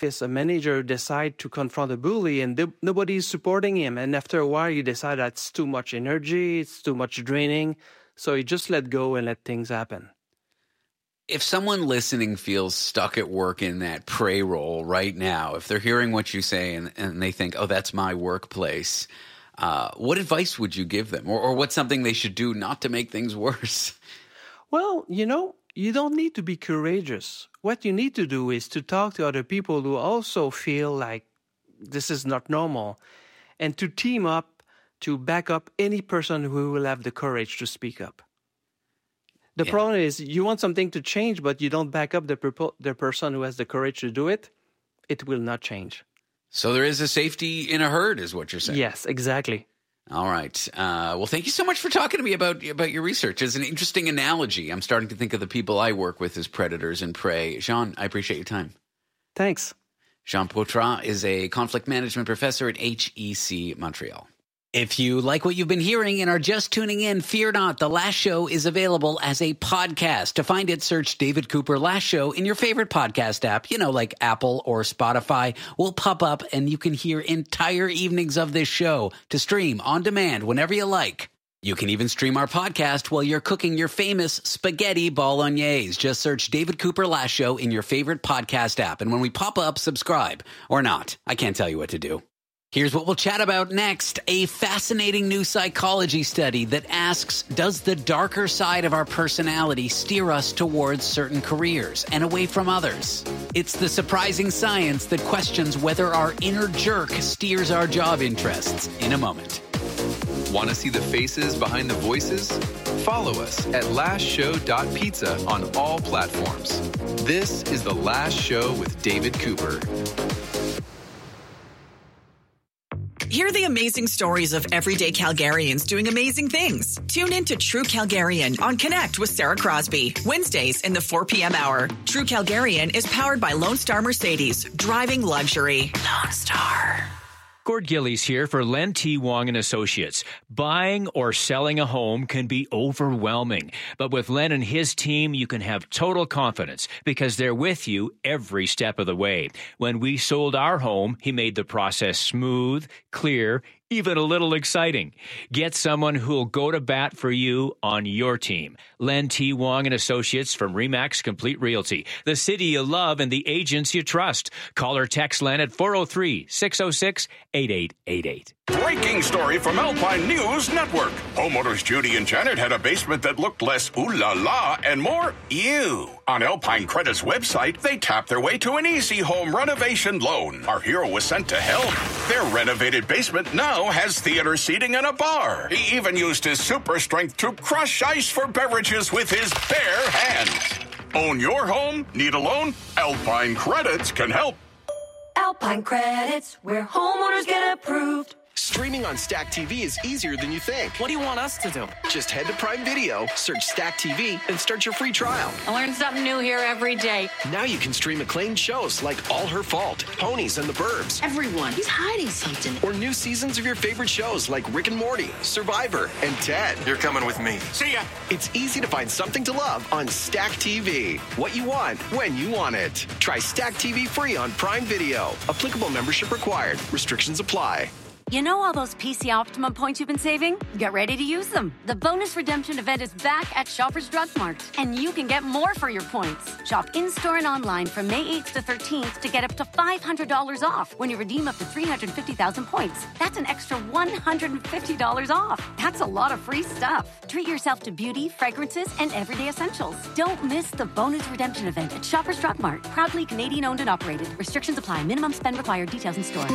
office, a manager decide to confront a bully and nobody's supporting him. And after a while, you decide that's too much energy, it's too much draining. So you just let go and let things happen. If someone listening feels stuck at work in that pray role right now, if they're hearing what you say and they think, oh, that's my workplace, what advice would you give them? Or what's something they should do not to make things worse? Well, you don't need to be courageous. What you need to do is to talk to other people who also feel like this is not normal and to team up to back up any person who will have the courage to speak up. The problem is you want something to change, but you don't back up the person who has the courage to do it. It will not change. So there is a safety in a herd is what you're saying. Yes, exactly. All right. Well, thank you so much for talking to me about your research. It's an interesting analogy. I'm starting to think of the people I work with as predators and prey. Jean, I appreciate your time. Thanks. Jean Poitras is a conflict management professor at HEC Montreal. If you like what you've been hearing and are just tuning in, fear not. The Last Show is available as a podcast. To find it, search David Cooper Last Show in your favorite podcast app, like Apple or Spotify. Will pop up and you can hear entire evenings of this show to stream on demand whenever you like. You can even stream our podcast while you're cooking your famous spaghetti bolognese. Just search David Cooper Last Show in your favorite podcast app. And when we pop up, subscribe. Or not. I can't tell you what to do. Here's what we'll chat about next. A fascinating new psychology study that asks, does the darker side of our personality steer us towards certain careers and away from others? It's the surprising science that questions whether our inner jerk steers our job interests in a moment. Want to see the faces behind the voices? Follow us at lastshow.pizza on all platforms. This is The Last Show with David Cooper. Hear the amazing stories of everyday Calgarians doing amazing things. Tune in to True Calgarian on Connect with Sarah Crosby. Wednesdays in the 4 p.m. hour. True Calgarian is powered by Lone Star Mercedes. Driving luxury. Lone Star. Gord Gillies here for Len T. Wong and Associates. Buying or selling a home can be overwhelming, but with Len and his team, you can have total confidence because they're with you every step of the way. When we sold our home, he made the process smooth, clear, even a little exciting. Get someone who'll go to bat for you on your team. Len T. Wong and Associates from RE/MAX Complete Realty. The city you love and the agents you trust. Call or text Len at 403-606-8888. Breaking story from Alpine News Network. Homeowners Judy and Janet had a basement that looked less ooh la la and more ew. On Alpine Credit's website, they tapped their way to an easy home renovation loan. Our hero was sent to help. Their renovated basement now has theater seating and a bar. He even used his super strength to crush ice for beverages with his bare hands. Own your home? Need a loan? Alpine Credits can help. Alpine Credits, where homeowners get approved. Streaming on Stack TV is easier than you think. What do you want us to do? Just head to Prime Video, search Stack TV, and start your free trial. I learn something new here every day. Now you can stream acclaimed shows like All Her Fault, Ponies and the Burbs. Everyone, he's hiding something. Or new seasons of your favorite shows like Rick and Morty, Survivor, and Ted. You're coming with me. See ya. It's easy to find something to love on Stack TV. What you want, when you want it. Try Stack TV free on Prime Video. Applicable membership required. Restrictions apply. You know all those PC Optimum points you've been saving? Get ready to use them. The bonus redemption event is back at Shoppers Drug Mart, and you can get more for your points. Shop in-store and online from May 8th to 13th to get up to $500 off when you redeem up to 350,000 points. That's an extra $150 off. That's a lot of free stuff. Treat yourself to beauty, fragrances, and everyday essentials. Don't miss the bonus redemption event at Shoppers Drug Mart. Proudly Canadian-owned and operated. Restrictions apply. Minimum spend required. Details in store.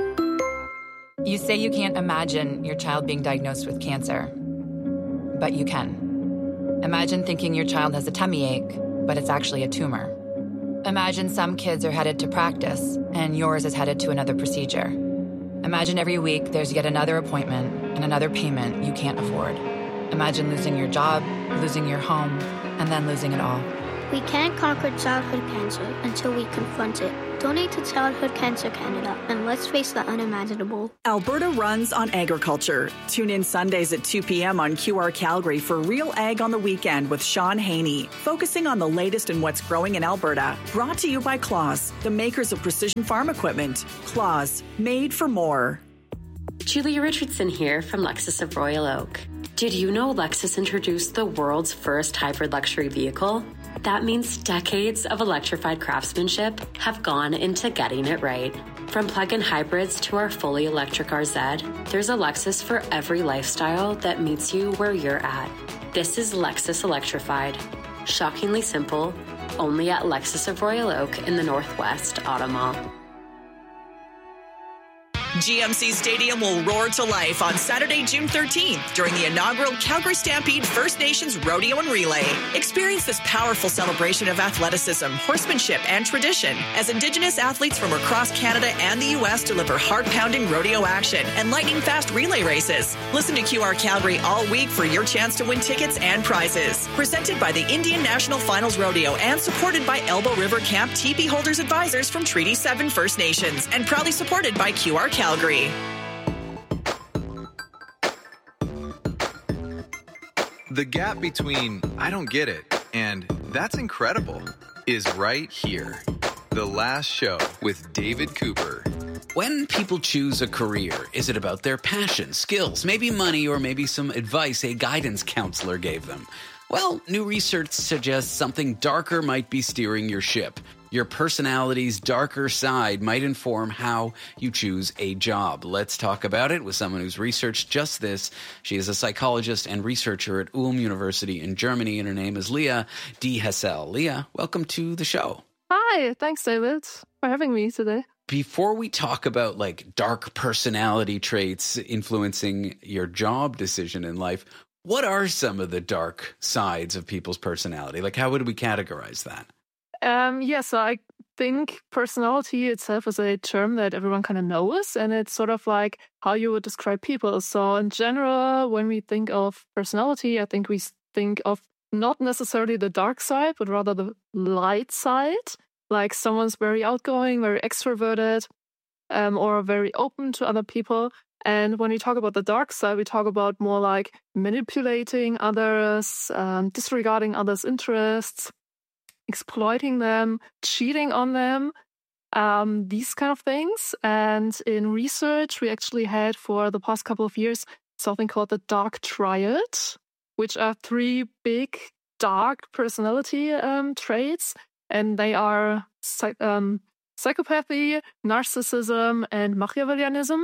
You say you can't imagine your child being diagnosed with cancer, but you can. Imagine thinking your child has a tummy ache, but it's actually a tumor. Imagine some kids are headed to practice, and yours is headed to another procedure. Imagine every week there's yet another appointment and another payment you can't afford. Imagine losing your job, losing your home, and then losing it all. We can't conquer childhood cancer until we confront it. Donate to Childhood Cancer Canada, and let's face the unimaginable. Alberta runs on agriculture. Tune in Sundays at 2 p.m. on QR Calgary for Real Ag on the Weekend with Sean Haney, focusing on the latest in what's growing in Alberta. Brought to you by Claas, the makers of precision farm equipment. Claas, made for more. Julia Richardson here from Lexus of Royal Oak. Did you know Lexus introduced the world's first hybrid luxury vehicle? That means decades of electrified craftsmanship have gone into getting it right. From plug-in hybrids to our fully electric RZ, there's a Lexus for every lifestyle that meets you where you're at. This is Lexus Electrified. Shockingly simple, only at Lexus of Royal Oak in the Northwest Auto Mall. GMC Stadium will roar to life on Saturday, June 13th during the inaugural Calgary Stampede First Nations Rodeo and Relay. Experience this powerful celebration of athleticism, horsemanship, and tradition as Indigenous athletes from across Canada and the U.S. deliver heart-pounding rodeo action and lightning-fast relay races. Listen to QR Calgary all week for your chance to win tickets and prizes. Presented by the Indian National Finals Rodeo and supported by Elbow River Camp TP Holders Advisors from Treaty 7 First Nations and proudly supported by QR Calgary. The gap between I don't get it and that's incredible is right here. The Last Show with David Cooper. When people choose a career, is it about their passion, skills, maybe money, or maybe some advice a guidance counselor gave them? Well, new research suggests something darker might be steering your ship. Your personality's darker side might inform how you choose a job. Let's talk about it with someone who's researched just this. She is a psychologist and researcher at Ulm University in Germany, and her name is Leah D. Hessel. Leah, welcome to the show. Hi, thanks, David, for having me today. Before we talk about dark personality traits influencing your job decision in life, what are some of the dark sides of people's personality? How would we categorize that? So I think personality itself is a term that everyone kind of knows, and it's sort of like how you would describe people. So in general, when we think of personality, I think we think of not necessarily the dark side, but rather the light side. Like someone's very outgoing, very extroverted, or very open to other people. And when we talk about the dark side, we talk about more like manipulating others, disregarding others' interests, exploiting them, cheating on them, these kind of things. And in research, we actually had for the past couple of years something called the dark triad, which are 3 big dark personality traits. And they are psychopathy, narcissism, and Machiavellianism,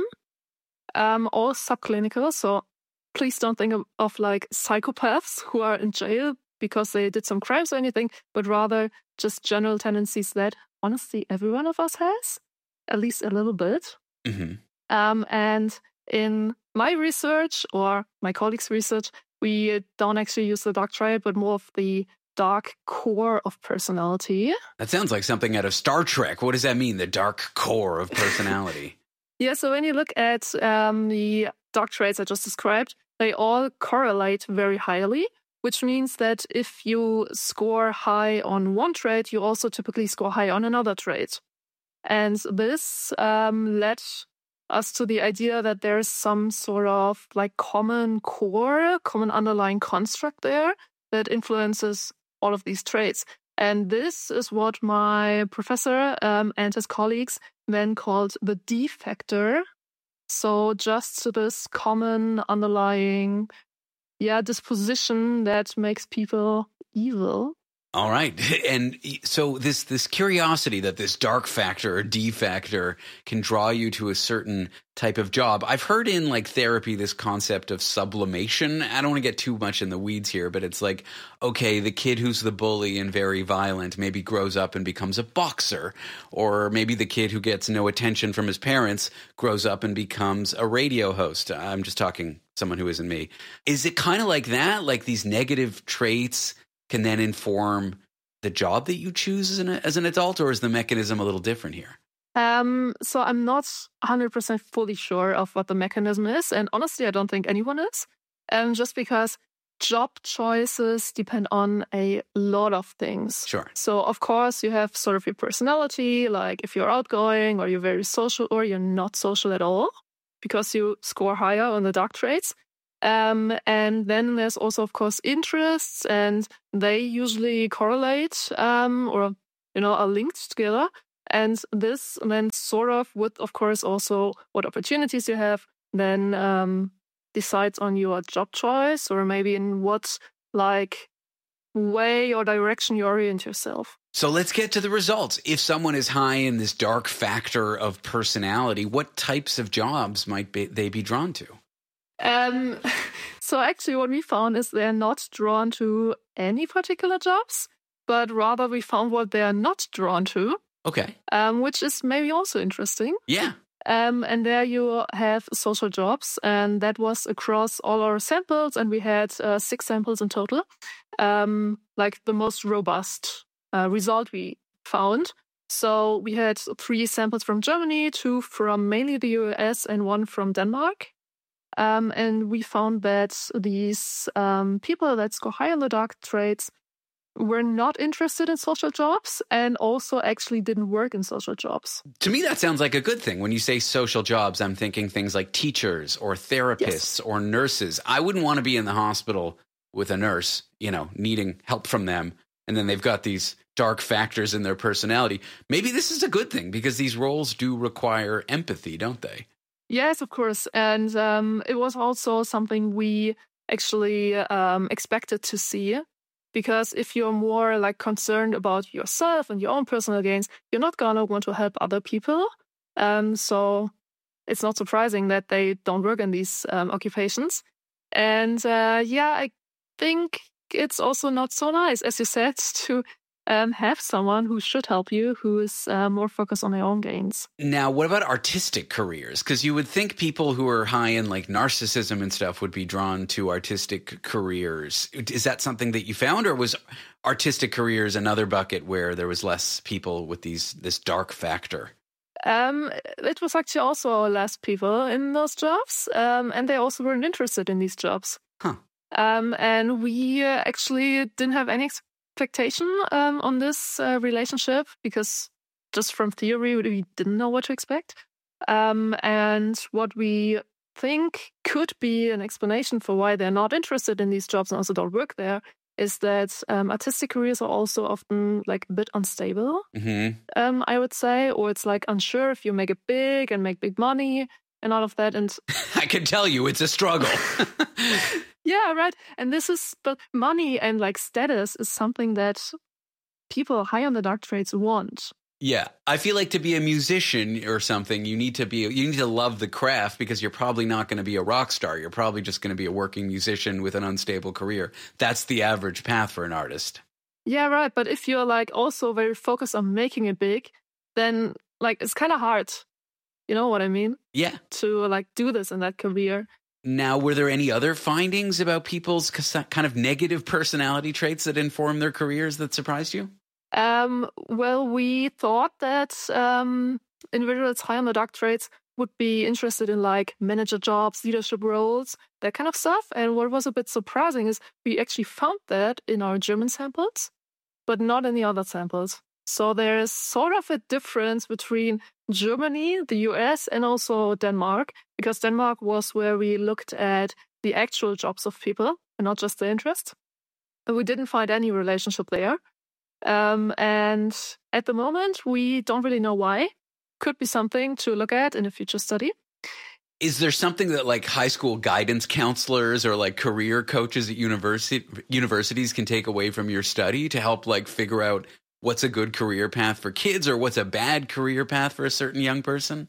all subclinical. So please don't think of psychopaths who are in jail because they did some crimes or anything, but rather just general tendencies that, honestly, every one of us has, at least a little bit. Mm-hmm. And in my research, or my colleagues' research, we don't actually use the dark triad, but more of the dark core of personality. That sounds like something out of Star Trek. What does that mean, the dark core of personality? Yeah, so when you look at the dark traits I just described, they all correlate very highly, which means that if you score high on one trait, you also typically score high on another trait. And this led us to the idea that there's some sort of common core, common underlying construct there that influences all of these traits. And this is what my professor and his colleagues then called the D factor. So just this common underlying disposition that makes people evil. All right. And so this curiosity that this dark factor or D factor can draw you to a certain type of job. I've heard in therapy this concept of sublimation. I don't want to get too much in the weeds here, but it's okay, the kid who's the bully and very violent maybe grows up and becomes a boxer, or maybe the kid who gets no attention from his parents grows up and becomes a radio host. I'm just talking someone who isn't me. Is it kind of like that? Like these negative traits can then inform the job that you choose as an adult, or is the mechanism a little different here? So I'm not 100% fully sure of what the mechanism is, and honestly, I don't think anyone is. Just because job choices depend on a lot of things. Sure. So, of course, you have sort of your personality, like if you're outgoing or you're very social or you're not social at all, because you score higher on the dark traits. And then there's also, of course, interests, and they usually correlate or, are linked together. And this then sort of with, of course, also what opportunities you have, then decides on your job choice or maybe in what way or direction you orient yourself. So let's get to the results. If someone is high in this dark factor of personality, what types of jobs might they be drawn to? So actually what we found is they're not drawn to any particular jobs, but rather we found what they are not drawn to. Okay. Which is maybe also interesting. Yeah. And there you have social jobs, and that was across all our samples, and we had 6 samples in total. The most robust result we found. So we had 3 samples from Germany, 2 from mainly the US, and 1 from Denmark. And we found that these people that score high on the dark traits were not interested in social jobs and also actually didn't work in social jobs. To me, that sounds like a good thing. When you say social jobs, I'm thinking things like teachers or therapists or nurses. I wouldn't want to be in the hospital with a nurse, needing help from them. And then they've got these dark factors in their personality. Maybe this is a good thing because these roles do require empathy, don't they? Yes, of course. And it was also something we actually expected to see. Because if you're more concerned about yourself and your own personal gains, you're not going to want to help other people. So it's not surprising that they don't work in these occupations. And I think it's also not so nice, as you said, to have someone who should help you, who is more focused on their own gains. Now, what about artistic careers? Because you would think people who are high in narcissism and stuff would be drawn to artistic careers. Is that something that you found, or was artistic careers another bucket where there was less people with this dark factor? It was actually also less people in those jobs, and they also weren't interested in these jobs. Huh. And we actually didn't have any expectation on this relationship, because just from theory we didn't know what to expect, and what we think could be an explanation for why they're not interested in these jobs and also don't work there is that artistic careers are also often a bit unstable, I would say, or it's unsure if you make it big and make big money and all of that. And I can tell you it's a struggle. Yeah, right. And but money and status is something that people high on the dark traits want. Yeah. I feel like to be a musician or something, you need to love the craft, because you're probably not going to be a rock star. You're probably just going to be a working musician with an unstable career. That's the average path for an artist. Yeah, right. But if you're also very focused on making it big, then it's kind of hard. You know what I mean? Yeah. To do this in that career. Now, were there any other findings about people's kind of negative personality traits that inform their careers that surprised you? Well, we thought that individuals high on the dark traits would be interested in manager jobs, leadership roles, that kind of stuff. And what was a bit surprising is we actually found that in our German samples, but not in the other samples. So there's sort of a difference between Germany, the US, and also Denmark, because Denmark was where we looked at the actual jobs of people and not just the interest. But we didn't find any relationship there. And at the moment, we don't really know why. Could be something to look at in a future study. Is there something that high school guidance counselors or career coaches at universities can take away from your study to help figure out what's a good career path for kids or what's a bad career path for a certain young person?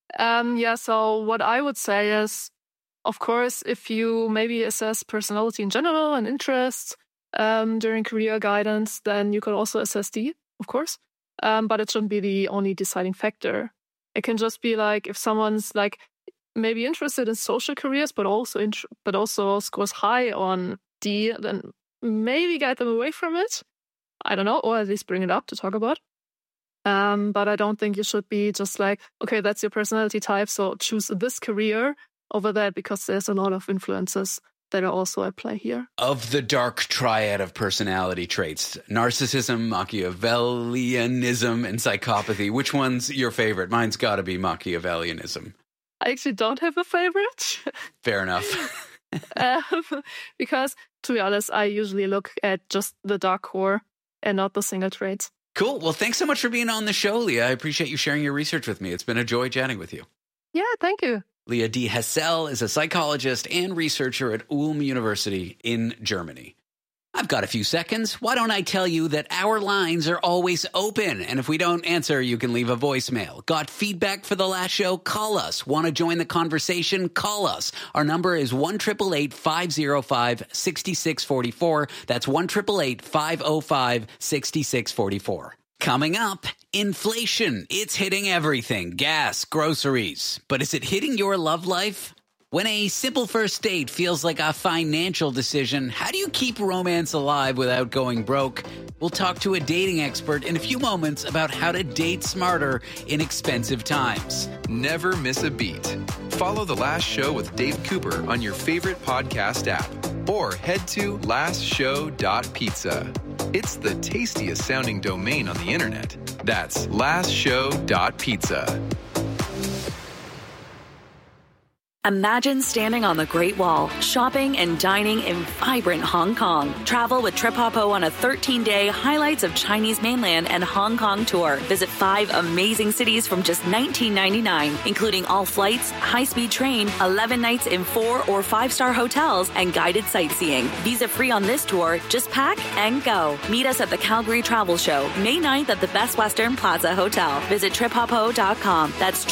So what I would say is, of course, if you maybe assess personality in general and interests during career guidance, then you could also assess D, of course. But it shouldn't be the only deciding factor. It can just be if someone's maybe interested in social careers, but also scores high on D, then maybe guide them away from it. I don't know, or at least bring it up to talk about. But I don't think you should be just okay, that's your personality type, so choose this career over that, because there's a lot of influences that are also at play here. Of the dark triad of personality traits, narcissism, Machiavellianism, and psychopathy, which one's your favorite? Mine's got to be Machiavellianism. I actually don't have a favorite. Fair enough. Because, to be honest, I usually look at just the dark core and not the single traits. Cool. Well, thanks so much for being on the show, Leah. I appreciate you sharing your research with me. It's been a joy chatting with you. Yeah, thank you. Leah D. Hessel is a psychologist and researcher at Ulm University in Germany. I've got a few seconds. Why don't I tell you that our lines are always open? And if we don't answer, you can leave a voicemail. Got feedback for the last show? Call us. Want to join the conversation? Call us. Our number is 1-888-505-6644. That's 1-888-505-6644. Coming up, inflation. It's hitting everything. Gas, groceries. But is it hitting your love life? When a simple first date feels like a financial decision, how do you keep romance alive without going broke? We'll talk to a dating expert in a few moments about how to date smarter in expensive times. Never miss a beat. Follow The Last Show with Dave Cooper on your favorite podcast app or head to lastshow.pizza. It's the tastiest sounding domain on the internet. That's lastshow.pizza. Imagine standing on the Great Wall, shopping and dining in vibrant Hong Kong. Travel with Trip Hoppo on a 13-day highlights of Chinese mainland and Hong Kong tour. Visit 5 amazing cities from just $19.99, including all flights, high-speed train, 11 nights in 4 or 5-star hotels, and guided sightseeing. Visa free on this tour. Just pack and go. Meet us at the Calgary Travel Show, May 9th at the Best Western Plaza Hotel. Visit triphoppo.com. That's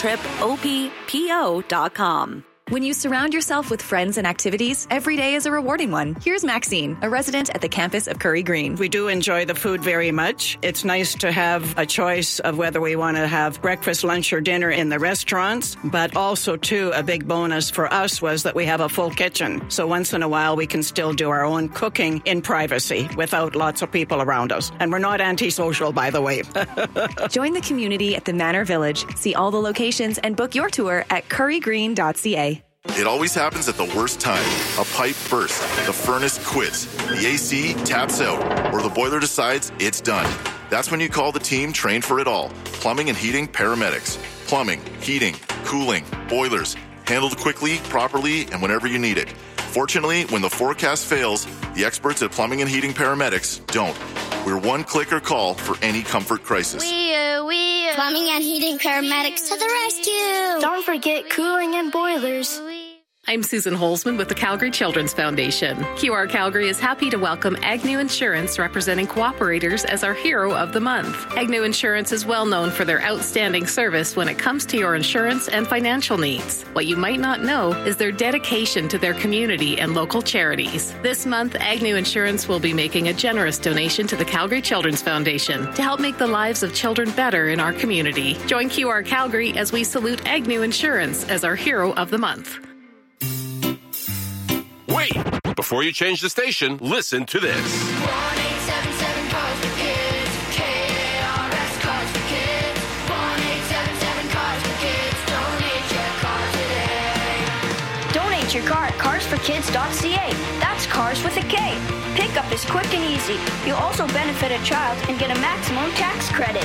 tripoppo.com. When you surround yourself with friends and activities, every day is a rewarding one. Here's Maxine, a resident at the campus of Curry Green. We do enjoy the food very much. It's nice to have a choice of whether we want to have breakfast, lunch, or dinner in the restaurants. But also, too, a big bonus for us was that we have a full kitchen. So once in a while, we can still do our own cooking in privacy without lots of people around us. And we're not antisocial, by the way. Join the community at the Manor Village. See all the locations and book your tour at currygreen.ca. It always happens at the worst time. A pipe bursts, the furnace quits, the AC taps out, or the boiler decides it's done. That's when you call the team trained for it all. Plumbing and heating paramedics. Plumbing, heating, cooling, boilers. Handled quickly, properly, and whenever you need it. Fortunately, when the forecast fails, the experts at Plumbing and Heating Paramedics don't. We're one click or call for any comfort crisis. Plumbing and Heating Paramedics to the rescue. Don't forget cooling and boilers. I'm Susan Holzman with the Calgary Children's Foundation. QR Calgary is happy to welcome Agnew Insurance, representing cooperators, as our Hero of the Month. Agnew Insurance is well known for their outstanding service when it comes to your insurance and financial needs. What you might not know is their dedication to their community and local charities. This month, Agnew Insurance will be making a generous donation to the Calgary Children's Foundation to help make the lives of children better in our community. Join QR Calgary as we salute Agnew Insurance as our Hero of the Month. Wait! Before you change the station, listen to this. 1-877 Cars for Kids. KARS Cars for Kids. 1-877 Cars for Kids. Donate your car today. Donate your car at carsforkids.ca. That's cars with a K. Pickup is quick and easy. You'll also benefit a child and get a maximum tax credit.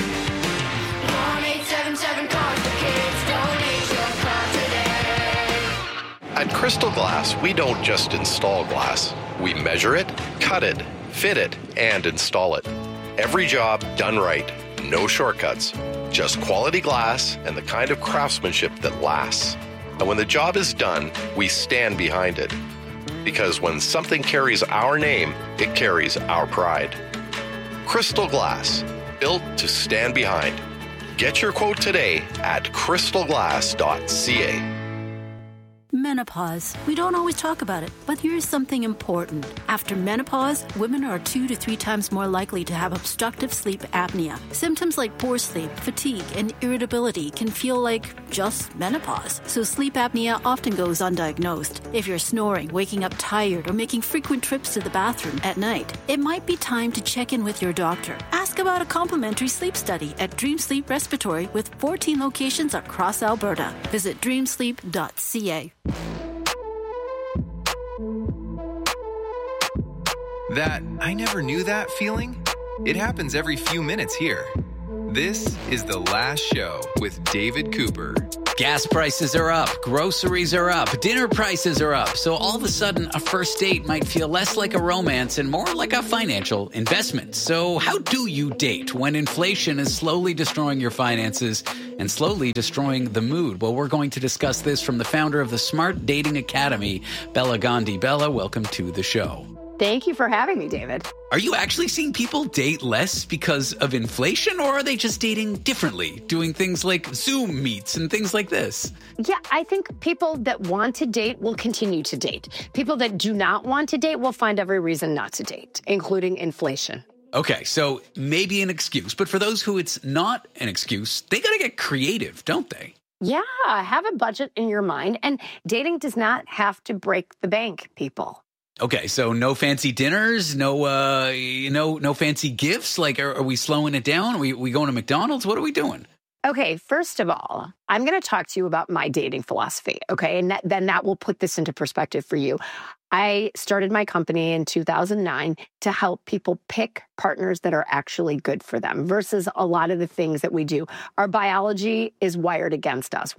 1-877 Cars for Kids. Donate your car today. At Crystal Glass, we don't just install glass. We measure it, cut it, fit it, and install it. Every job done right. No shortcuts. Just quality glass and the kind of craftsmanship that lasts. And when the job is done, we stand behind it. Because when something carries our name, it carries our pride. Crystal Glass, built to stand behind. Get your quote today at crystalglass.ca. Menopause. We don't always talk about it, but here's something important. After menopause, women are 2 to 3 times more likely to have obstructive sleep apnea. Symptoms like poor sleep, fatigue, and irritability can feel like just menopause. So sleep apnea often goes undiagnosed. If you're snoring, waking up tired, or making frequent trips to the bathroom at night, it might be time to check in with your doctor. Ask about a complimentary sleep study at Dream Sleep Respiratory with 14 locations across Alberta. Visit dreamsleep.ca. That I never knew that feeling? It happens every few minutes here. This is The Last Show with David Cooper. Gas prices are up, groceries are up, dinner prices are up. So all of a sudden, a first date might feel less like a romance and more like a financial investment. So how do you date when inflation is slowly destroying your finances and slowly destroying the mood? Well, we're going to discuss this from the founder of the Smart Dating Academy, Bella Gandhi. Bella, welcome to the show. Thank you for having me, David. Are you actually seeing people date less because of inflation, or are they just dating differently, doing things like Zoom meets and things like this? Yeah, I think people that want to date will continue to date. People that do not want to date will find every reason not to date, including inflation. Okay, so maybe an excuse, but for those who it's not an excuse, they got to get creative, don't they? Yeah, have a budget in your mind, and dating does not have to break the bank, people. Okay, so no fancy dinners, no fancy gifts. Like, are we slowing it down? Are we going to McDonald's? What are we doing? Okay, first of all, I'm going to talk to you about my dating philosophy, okay? And then that will put this into perspective for you. I started my company in 2009 to help people pick partners that are actually good for them versus a lot of the things that we do. Our biology is wired against us.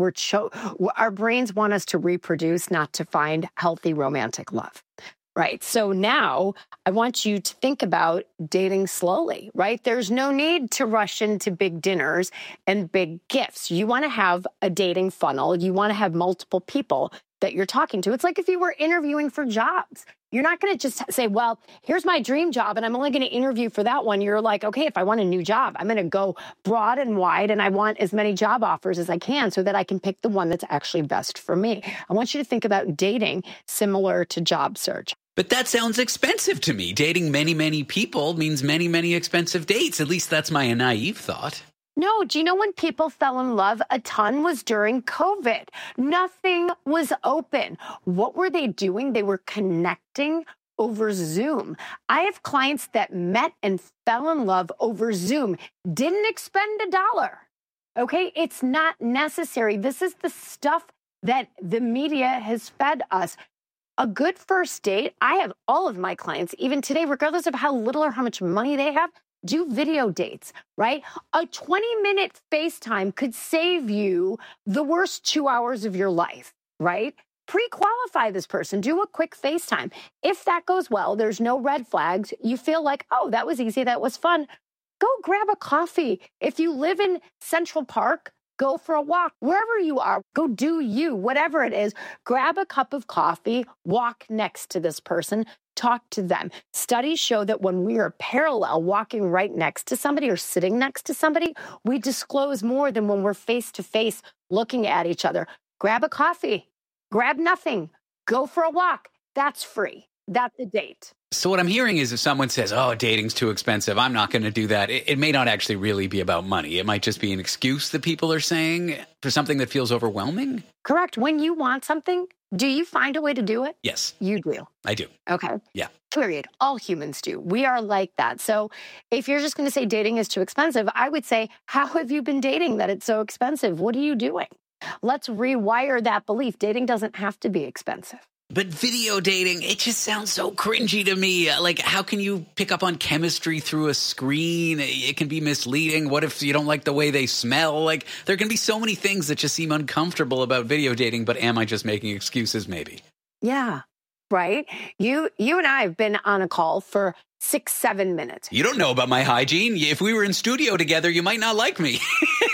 Our brains want us to reproduce, not to find healthy romantic love. Right. So now I want you to think about dating slowly, right? There's no need to rush into big dinners and big gifts. You want to have a dating funnel. You want to have multiple people that you're talking to. It's like if you were interviewing for jobs. You're not going to just say, well, here's my dream job, and I'm only going to interview for that one. You're like, okay, if I want a new job, I'm going to go broad and wide, and I want as many job offers as I can so that I can pick the one that's actually best for me. I want you to think about dating similar to job search. But that sounds expensive to me. Dating many, many people means many, many expensive dates. At least that's my naive thought. No, do you know when people fell in love a ton was during COVID? Nothing was open. What were they doing? They were connecting over Zoom. I have clients that met and fell in love over Zoom, didn't expend $1. Okay, it's not necessary. This is the stuff that the media has fed us. A good first date, I have all of my clients, even today, regardless of how little or how much money they have, do video dates, right? A 20-minute FaceTime could save you the worst 2 hours of your life, right? Pre-qualify this person. Do a quick FaceTime. If that goes well, there's no red flags. You feel like, oh, that was easy. That was fun. Go grab a coffee. If you live in Central Park, go for a walk. Wherever you are, go do you, whatever it is. Grab a cup of coffee, walk next to this person, talk to them. Studies show that when we are parallel, walking right next to somebody or sitting next to somebody, we disclose more than when we're face to face looking at each other. Grab a coffee, grab nothing, go for a walk. That's free. That's a date. So what I'm hearing is if someone says, oh, dating's too expensive, I'm not going to do that. It may not actually really be about money. It might just be an excuse that people are saying for something that feels overwhelming. Correct. When you want something, do you find a way to do it? Yes. You do. I do. Okay. Yeah. Period. All humans do. We are like that. So if you're just going to say dating is too expensive, I would say, how have you been dating that it's so expensive? What are you doing? Let's rewire that belief. Dating doesn't have to be expensive. But video dating, it just sounds so cringy to me. Like, how can you pick up on chemistry through a screen? It can be misleading. What if you don't like the way they smell? Like, there can be so many things that just seem uncomfortable about video dating, but am I just making excuses maybe? Yeah, right. You and I have been on a call for 6-7 minutes. You don't know about my hygiene. If we were in studio together, you might not like me.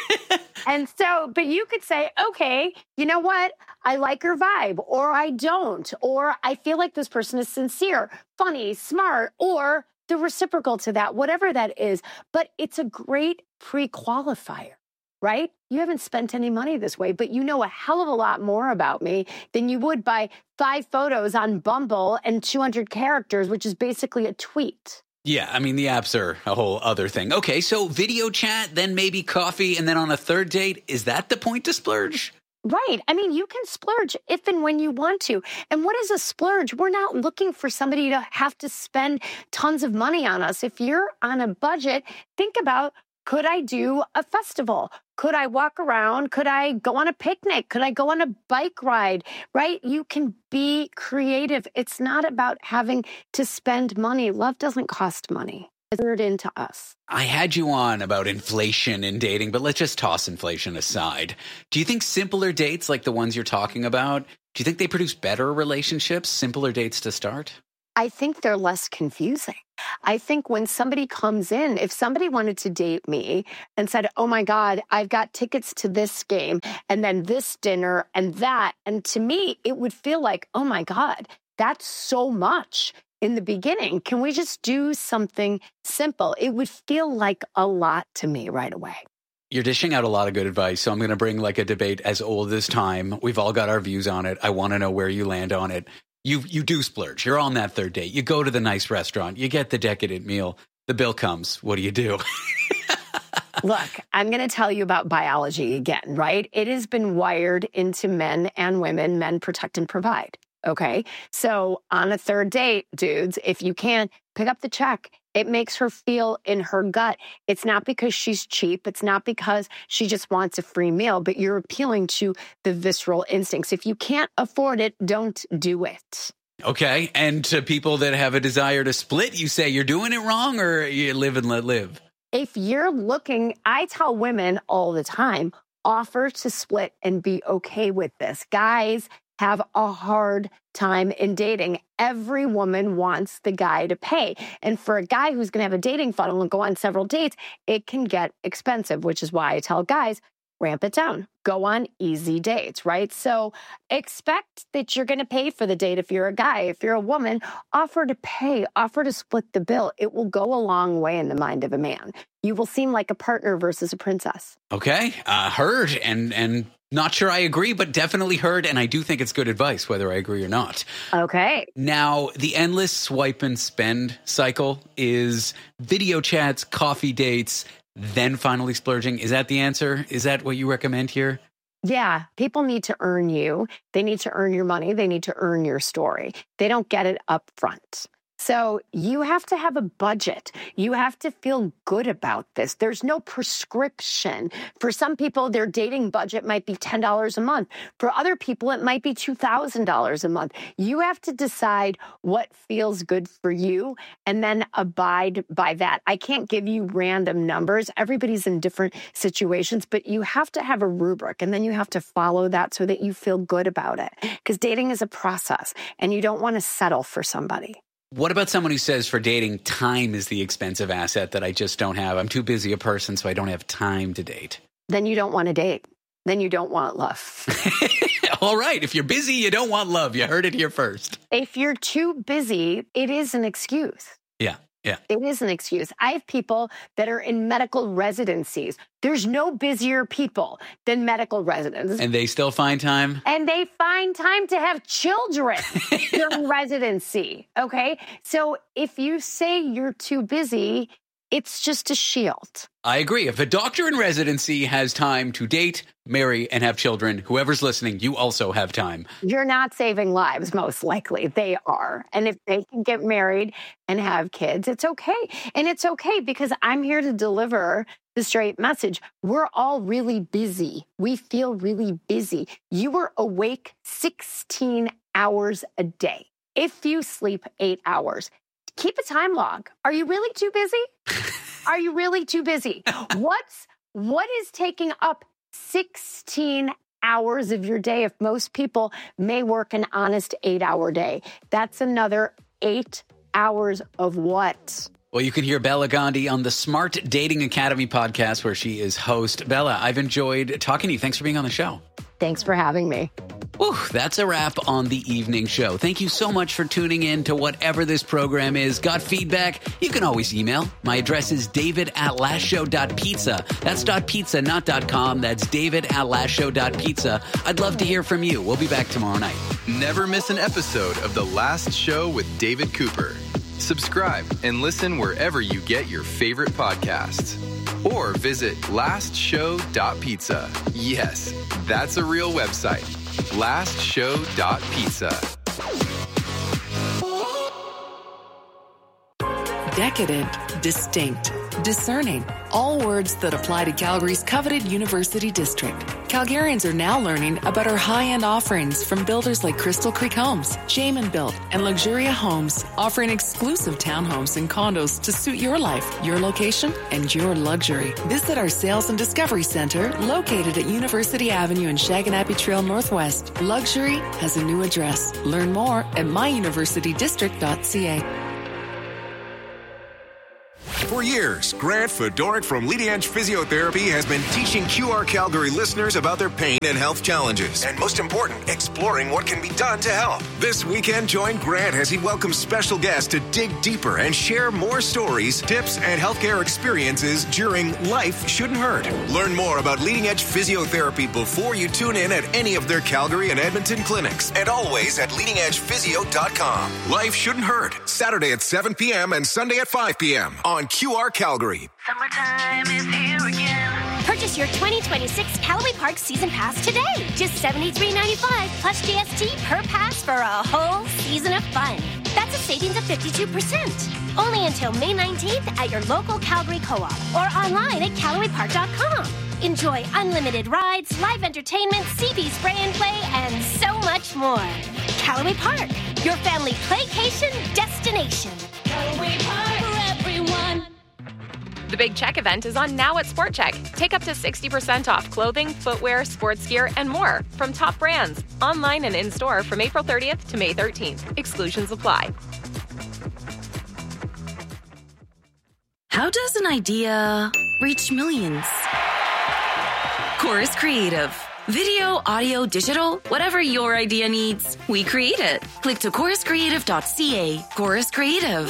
And so, but you could say, okay, you know what? I like your vibe, or I don't, or I feel like this person is sincere, funny, smart, or the reciprocal to that, whatever that is. But it's a great pre-qualifier, right? You haven't spent any money this way, but you know a hell of a lot more about me than you would by 5 photos on Bumble and 200 characters, which is basically a tweet. Yeah, I mean, the apps are a whole other thing. Okay, so video chat, then maybe coffee, and then on a third date, is that the point to splurge? Right. I mean, you can splurge if and when you want to. And what is a splurge? We're not looking for somebody to have to spend tons of money on us. If you're on a budget, think about Could I do a festival? Could I walk around? Could I go on a picnic? Could I go on a bike ride? Right? You can be creative. It's not about having to spend money. Love doesn't cost money. It's turned into us. I had you on about inflation in dating, but let's just toss inflation aside. Do you think simpler dates like the ones you're talking about, do you think they produce better relationships, simpler dates to start? I think they're less confusing. I think when somebody comes in, if somebody wanted to date me and said, oh my God, I've got tickets to this game and then this dinner and that, and to me, it would feel like, oh my God, that's so much. In the beginning, can we just do something simple? It would feel like a lot to me right away. You're dishing out a lot of good advice, so I'm going to bring like a debate as old as time. We've all got our views on it. I want to know where you land on it. You do splurge. You're on that third date. You go to the nice restaurant. You get the decadent meal. The bill comes. What do you do? Look, I'm going to tell you about biology again, right? It has been wired into men and women. Men protect and provide. Okay. So on a third date, dudes, if you can pick up the check, it makes her feel in her gut. It's not because she's cheap. It's not because she just wants a free meal, but you're appealing to the visceral instincts. If you can't afford it, don't do it. Okay. And to people that have a desire to split, you say you're doing it wrong or you live and let live? If you're looking, I tell women all the time, offer to split and be okay with this. Guys have a hard time in dating. Every woman wants the guy to pay. And for a guy who's going to have a dating funnel and go on several dates, it can get expensive, which is why I tell guys, ramp it down. Go on easy dates, right? So expect that you're going to pay for the date if you're a guy. If you're a woman, offer to pay, offer to split the bill. It will go a long way in the mind of a man. You will seem like a partner versus a princess. Okay. Heard and not sure I agree, but definitely heard. And I do think it's good advice, whether I agree or not. Okay. Now, the endless swipe and spend cycle is video chats, coffee dates, then finally splurging. Is that the answer? Is that what you recommend here? Yeah. People need to earn you. They need to earn your money. They need to earn your story. They don't get it up front. So you have to have a budget. You have to feel good about this. There's no prescription. For some people, their dating budget might be $10 a month. For other people, it might be $2,000 a month. You have to decide what feels good for you and then abide by that. I can't give you random numbers. Everybody's in different situations, but you have to have a rubric and then you have to follow that so that you feel good about it. Because dating is a process and you don't want to settle for somebody. What about someone who says for dating, time is the expensive asset that I just don't have? I'm too busy a person, so I don't have time to date. Then you don't want to date. Then you don't want love. All right. If you're busy, you don't want love. You heard it here first. If you're too busy, it is an excuse. Yeah. Yeah. It is an excuse. I have people that are in medical residencies. There's no busier people than medical residents. And they still find time? And they find time to have children during residency. Okay. So if you say you're too busy, it's just a shield. I agree. If a doctor in residency has time to date, marry, and have children, whoever's listening, you also have time. You're not saving lives, most likely. They are. And if they can get married and have kids, it's okay. And it's okay because I'm here to deliver the straight message. We're all really busy. We feel really busy. You are awake 16 hours a day. If you sleep 8 hours, keep a time log. Are you really too busy? Are you really too busy? What is taking up 16 hours of your day if most people may work an honest 8-hour day? That's another 8 hours of what? Well, you can hear Bella Gandhi on the Smart Dating Academy podcast where she is host. Bella, I've enjoyed talking to you. Thanks for being on the show. Thanks for having me. Whew, that's a wrap on the evening show. Thank you so much for tuning in to whatever this program is. Got feedback? You can always email. My address is david@lastshow.pizza. That's .pizza, not .com. That's david@lastshow.pizza. I'd love to hear from you. We'll be back tomorrow night. Never miss an episode of The Last Show with David Cooper. Subscribe and listen wherever you get your favorite podcasts. Or visit lastshow.pizza. Yes, that's a real website. lastshow.pizza. Decadent, distinct, discerning, all words that apply to Calgary's coveted University District. Calgarians are now learning about our high-end offerings from builders like Crystal Creek Homes, Jamin Built, and Luxuria Homes, offering exclusive townhomes and condos to suit your life, your location, and your luxury. Visit our Sales and Discovery Center, located at University Avenue and Shaganappi Trail Northwest. Luxury has a new address. Learn more at myuniversitydistrict.ca. For years, Grant Fedoruk from Leading Edge Physiotherapy has been teaching QR Calgary listeners about their pain and health challenges. And most important, exploring what can be done to help. This weekend, join Grant as he welcomes special guests to dig deeper and share more stories, tips, and healthcare experiences during Life Shouldn't Hurt. Learn more about Leading Edge Physiotherapy before you tune in at any of their Calgary and Edmonton clinics. And always at leadingedgephysio.com. Life Shouldn't Hurt. Saturday at 7 p.m. and Sunday at 5 p.m. on QR Calgary. Summertime is here again. Purchase your 2026 Callaway Park Season Pass today. Just $73.95 plus GST per pass for a whole season of fun. That's a savings of 52%. Only until May 19th at your local Calgary Co-op or online at CallawayPark.com. Enjoy unlimited rides, live entertainment, CB spray and play, and so much more. Callaway Park, your family playcation destination. Callaway Park for everyone. The Big Check event is on now at Sport Check. Take up to 60% off clothing, footwear, sports gear, and more from top brands. Online and in-store from April 30th to May 13th. Exclusions apply. How does an idea reach millions? Chorus Creative. Video, audio, digital, whatever your idea needs, we create it. Click to choruscreative.ca. Chorus Creative.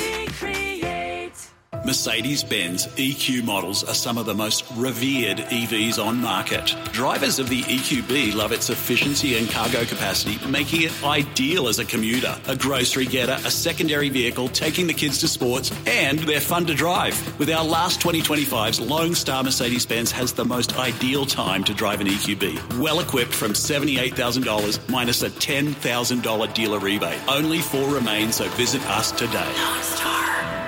Mercedes-Benz EQ models are some of the most revered EVs on market. Drivers of the EQB love its efficiency and cargo capacity, making it ideal as a commuter, a grocery getter, a secondary vehicle, taking the kids to sports, and they're fun to drive. With our last 2025's Lone Star Mercedes-Benz has the most ideal time to drive an EQB. Well equipped from $78,000 minus a $10,000 dealer rebate. Only 4 remain, so visit us today. Lone Star.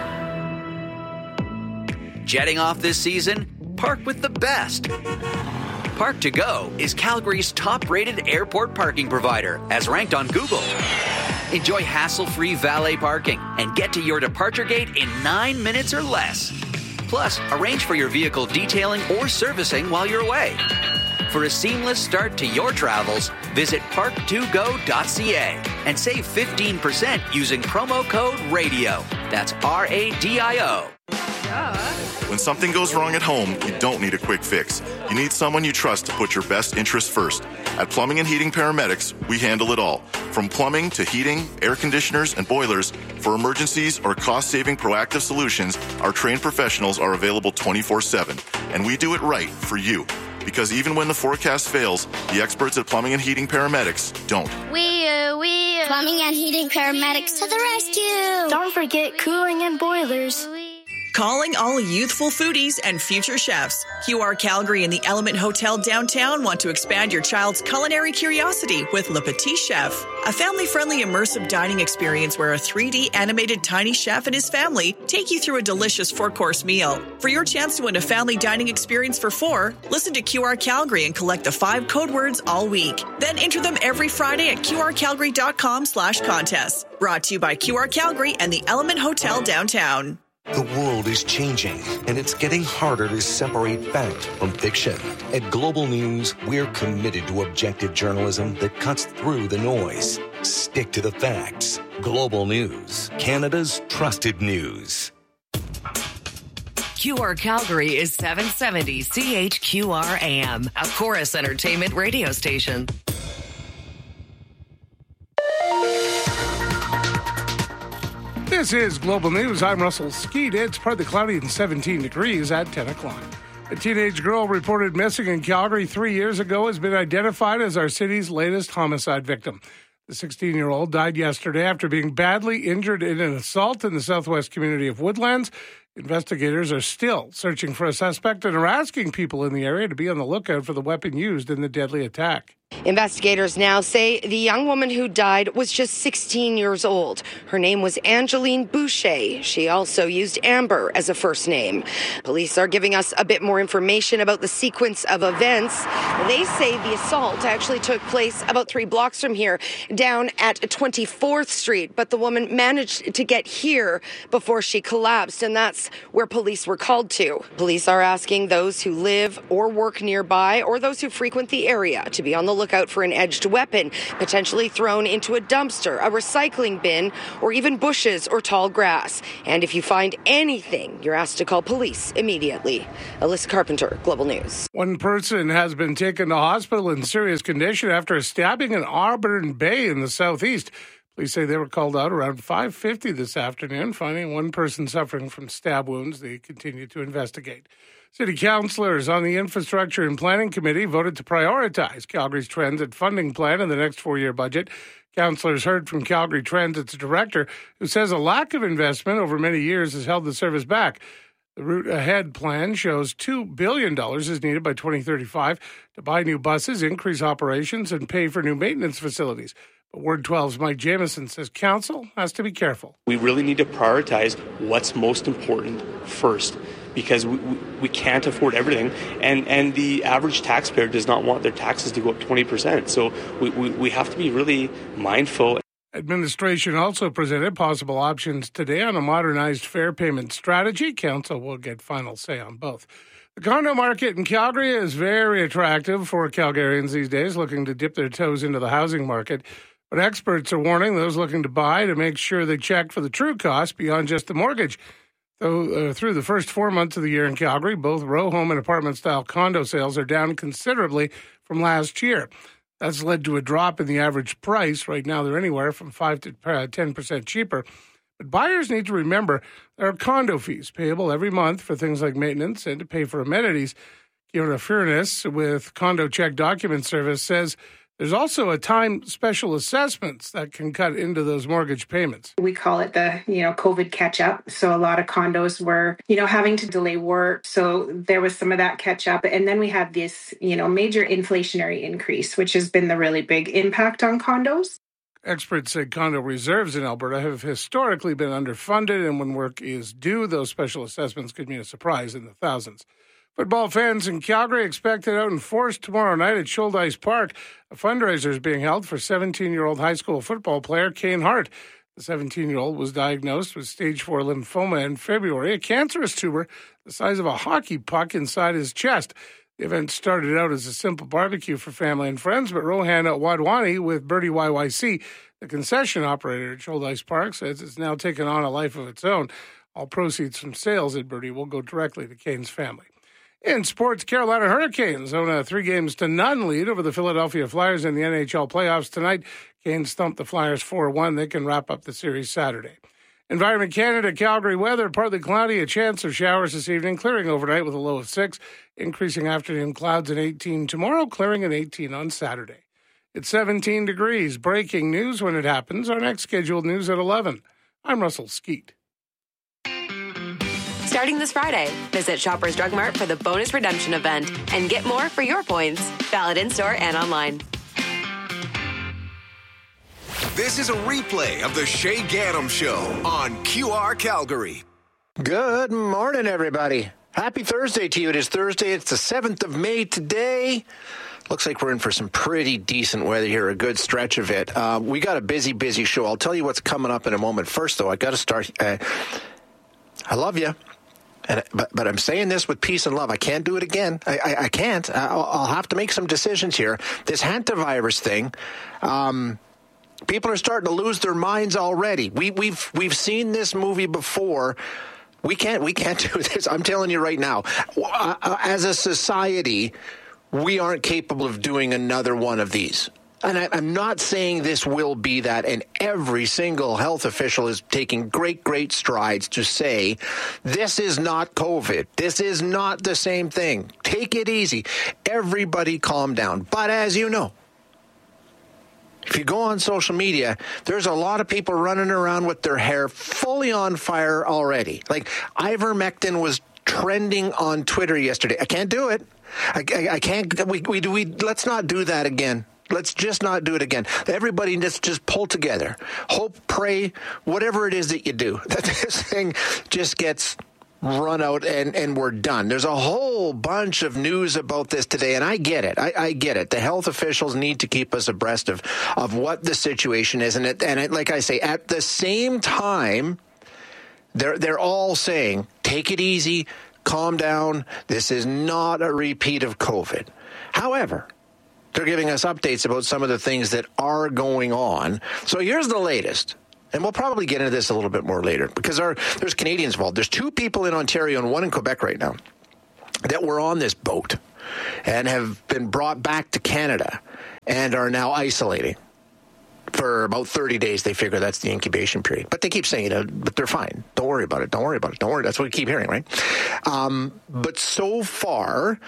Jetting off this season? Park with the best. Park to Go is Calgary's top-rated airport parking provider, as ranked on Google. Enjoy hassle-free valet parking and get to your departure gate in 9 minutes or less. Plus, arrange for your vehicle detailing or servicing while you're away. For a seamless start to your travels, visit park2go.ca and save 15% using promo code RADIO. That's RADIO. When something goes wrong at home, you don't need a quick fix. You need someone you trust to put your best interests first. At Plumbing and Heating Paramedics, we handle it all. From plumbing to heating, air conditioners, and boilers, for emergencies or cost-saving proactive solutions, our trained professionals are available 24/7. And we do it right for you. Because even when the forecast fails, the experts at Plumbing and Heating Paramedics don't. Plumbing and Heating Paramedics to the rescue. Don't forget cooling and boilers. Calling all youthful foodies and future chefs. QR Calgary and the Element Hotel downtown want to expand your child's culinary curiosity with Le Petit Chef, a family-friendly immersive dining experience where a 3D animated tiny chef and his family take you through a delicious 4-course meal. For your chance to win a family dining experience for 4, listen to QR Calgary and collect the 5 code words all week. Then enter them every Friday at qrcalgary.com/contests. Brought to you by QR Calgary and the Element Hotel downtown. The world is changing, and it's getting harder to separate fact from fiction. At Global News, we're committed to objective journalism that cuts through the noise. Stick to the facts. Global News, Canada's trusted news. QR Calgary is 770 CHQR AM, a Chorus Entertainment radio station. This is Global News. I'm Russell Skeet. It's partly cloudy and 17 degrees at 10 o'clock. A teenage girl reported missing in Calgary 3 years ago has been identified as our city's latest homicide victim. The 16-year-old died yesterday after being badly injured in an assault in the southwest community of Woodlands. Investigators are still searching for a suspect and are asking people in the area to be on the lookout for the weapon used in the deadly attack. Investigators now say the young woman who died was just 16 years old. Her name was Angeline Boucher. She also used Amber as a first name. Police are giving us a bit more information about the sequence of events. They say the assault actually took place about 3 blocks from here, down at 24th Street, but the woman managed to get here before she collapsed, and that's where police were called to. Police are asking those who live or work nearby or those who frequent the area to be on the lookout for an edged weapon, potentially thrown into a dumpster, a recycling bin, or even bushes or tall grass. And if you find anything, you're asked to call police immediately. Alyssa Carpenter, Global News. One person has been taken to hospital in serious condition after a stabbing in Auburn Bay in the southeast. Police say they were called out around 5:50 this afternoon, finding one person suffering from stab wounds. They continue to investigate. City councillors on the Infrastructure and Planning Committee voted to prioritize Calgary's transit funding plan in the next 4-year budget. Councillors heard from Calgary Transit's director, who says a lack of investment over many years has held the service back. The Route Ahead plan shows $2 billion is needed by 2035 to buy new buses, increase operations, and pay for new maintenance facilities. But Ward 12's Mike Jamieson says council has to be careful. We really need to prioritize what's most important first, because we can't afford everything, and the average taxpayer does not want their taxes to go up 20%. So we have to be really mindful. Administration also presented possible options today on a modernized fare payment strategy. Council will get final say on both. The condo market in Calgary is very attractive for Calgarians these days looking to dip their toes into the housing market. But experts are warning those looking to buy to make sure they check for the true cost beyond just the mortgage. Though through the first 4 months of the year in Calgary, both row home and apartment-style condo sales are down considerably from last year. That's led to a drop in the average price. Right now, they're anywhere from 5 to 10% cheaper. But buyers need to remember there are condo fees payable every month for things like maintenance and to pay for amenities. Kiona Furness with Condo Check Document Service says there's also a time special assessments that can cut into those mortgage payments. We call it the, COVID catch up. So a lot of condos were, having to delay work. So there was some of that catch up. And then we had this, major inflationary increase, which has been the really big impact on condos. Experts say condo reserves in Alberta have historically been underfunded. And when work is due, those special assessments could mean a surprise in the thousands. Football fans in Calgary expected out in force tomorrow night at Shoaldice Park. A fundraiser is being held for 17-year-old high school football player Kane Hart. The 17-year-old was diagnosed with stage 4 lymphoma in February, a cancerous tumor the size of a hockey puck inside his chest. The event started out as a simple barbecue for family and friends, but Rohan Wadwani with Birdie YYC, the concession operator at Shoaldice Park, says it's now taken on a life of its own. All proceeds from sales at Birdie will go directly to Kane's family. In sports, Carolina Hurricanes own a 3-0 lead over the Philadelphia Flyers in the NHL playoffs tonight. Canes thumped the Flyers 4-1. They can wrap up the series Saturday. Environment Canada, Calgary weather, partly cloudy, a chance of showers this evening, clearing overnight with a low of 6, increasing afternoon clouds at 18 tomorrow, clearing at 18 on Saturday. It's 17 degrees. Breaking news when it happens. Our next scheduled news at 11. I'm Russell Skeet. Starting this Friday, visit Shoppers Drug Mart for the bonus redemption event and get more for your points. Valid in-store and online. This is a replay of the Shay Gaddam Show on QR Calgary. Good morning, everybody. Happy Thursday to you. It is Thursday. It's the 7th of May today. Looks like we're in for some pretty decent weather here, a good stretch of it. We got a busy show. I'll tell you what's coming up in a moment. First, though, I got to start. I love you. But I'm saying this with peace and love. I can't do it again. I can't. I'll have to make some decisions here. This hantavirus thing, people are starting to lose their minds already. We've seen this movie before. We can't do this. I'm telling you right now. As a society, we aren't capable of doing another one of these. And I'm not saying this will be that, and every single health official is taking great strides to say, this is not COVID. This is not the same thing. Take it easy. Everybody calm down. But as you know, if you go on social media, there's a lot of people running around with their hair fully on fire already. Like ivermectin was trending on Twitter yesterday. I can't do it. I can't. We let's not do that again. Let's just not do it again. Everybody just pull together. Hope, pray, whatever it is that you do, that this thing just gets run out and we're done. There's a whole bunch of news about this today, and I get it. I get it. The health officials need to keep us abreast of what the situation is. And like I say, at the same time, they're all saying, take it easy, calm down. This is not a repeat of COVID. However, they're giving us updates about some of the things that are going on. So here's the latest. And we'll probably get into this a little bit more later because there's Canadians involved. There's 2 people in Ontario and 1 in Quebec right now that were on this boat and have been brought back to Canada and are now isolating for about 30 days. They figure that's the incubation period. But they keep saying, but they're fine. Don't worry about it. Don't worry about it. Don't worry. That's what we keep hearing, right? But so far,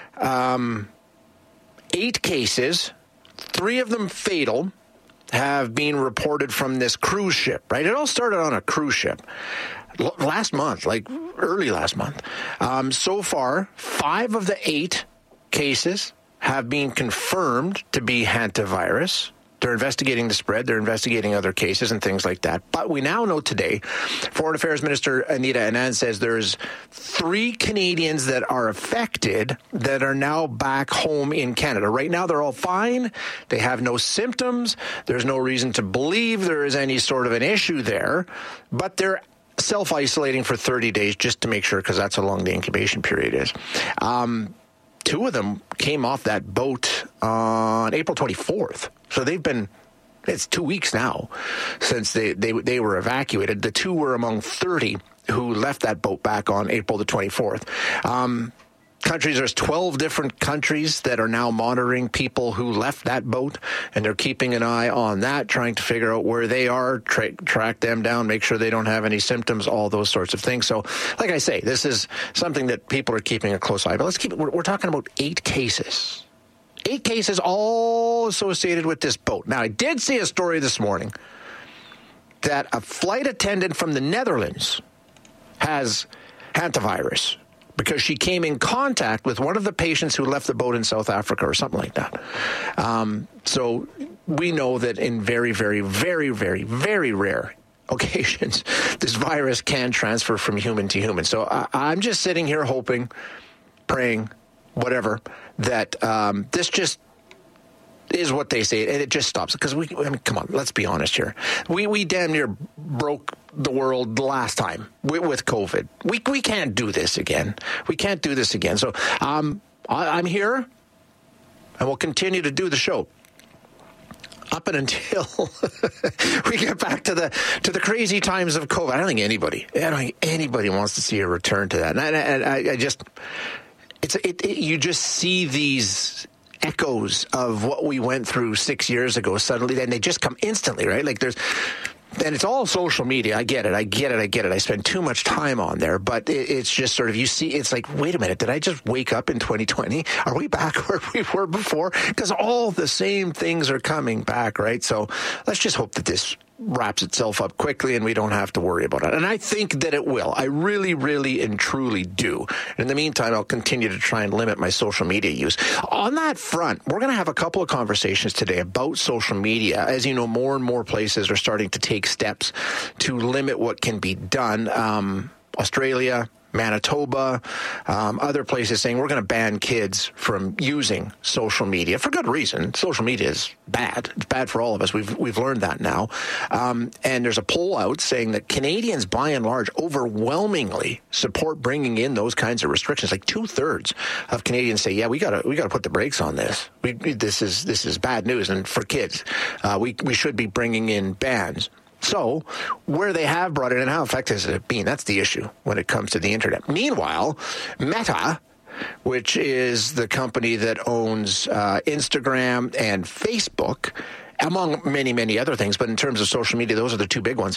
8 cases, 3 of them fatal, have been reported from this cruise ship, right? It all started on a cruise ship last month, like early last month. So far, 5 of the 8 cases have been confirmed to be hantavirus. They're investigating the spread. They're investigating other cases and things like that. But we now know today, Foreign Affairs Minister Anita Anand says there's 3 Canadians that are affected that are now back home in Canada. Right now, they're all fine. They have no symptoms. There's no reason to believe there is any sort of an issue there. But they're self-isolating for 30 days just to make sure, because that's how long the incubation period is. 2 of them came off that boat on April 24th. So it's 2 weeks now since they were evacuated. The 2 were among 30 who left that boat back on April the 24th. There's 12 different countries that are now monitoring people who left that boat, and they're keeping an eye on that, trying to figure out where they are, track them down, make sure they don't have any symptoms, all those sorts of things. So, like I say, this is something that people are keeping a close eye. But we're talking about 8 cases. 8 cases all associated with this boat. Now, I did see a story this morning that a flight attendant from the Netherlands has hantavirus because she came in contact with one of the patients who left the boat in South Africa or something like that. So we know that in very, very, very, very, very rare occasions, this virus can transfer from human to human. So I'm just sitting here hoping, praying, whatever, that this just is what they say, and it just stops. Because come on, let's be honest here. We damn near broke the world last time with COVID. We can't do this again. We can't do this again. So I'm here, and we'll continue to do the show up and until we get back to the crazy times of COVID. I don't think anybody wants to see a return to that. And I just, you just see these echoes of what we went through 6 years ago suddenly, and they just come instantly, right? Like and it's all social media. I get it. I spend too much time on there, but it's just sort of, you see, it's like, wait a minute, did I just wake up in 2020? Are we back where we were before? Because all the same things are coming back, right? So let's just hope that this wraps itself up quickly and we don't have to worry about it. And I think that it will. I really, really and truly do. In the meantime, I'll continue to try and limit my social media use. On that front, we're going to have a couple of conversations today about social media. As you know, more and more places are starting to take steps to limit what can be done. Australia, Manitoba, other places saying we're going to ban kids from using social media for good reason. Social media is bad. It's bad for all of us. We've learned that now. And there's a poll out saying that Canadians, by and large, overwhelmingly support bringing in those kinds of restrictions. Like 2/3 of Canadians say, "Yeah, we got to put the brakes on this. This is bad news." And for kids, we should be bringing in bans. So, where they have brought it in, how effective has it been? That's the issue when it comes to the internet. Meanwhile, Meta, which is the company that owns Instagram and Facebook, among many, many other things, but in terms of social media, those are the 2 big ones.